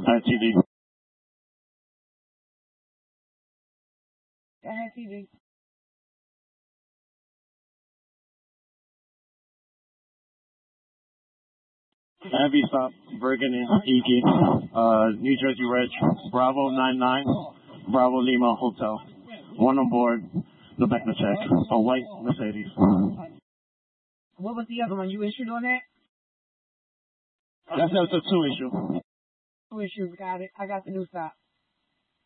TV. Go ahead, TV. Heavy stop, Burgundy, Iki, New Jersey Reg, Bravo 99, Bravo Lima Hotel. One on board, the back to check, a white Mercedes. What was the other one? You issued on that? That's a 2 issue. 2 issues, got it. I got the new stop.